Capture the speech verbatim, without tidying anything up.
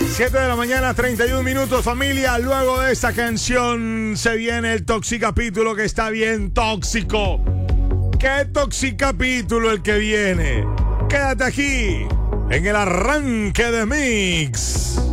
siete de la mañana, treinta y un minutos, familia. Luego de esta canción se viene el toxicapítulo que está bien tóxico. ¿Qué toxicapítulo el que viene? Quédate aquí en el arranque de Mix.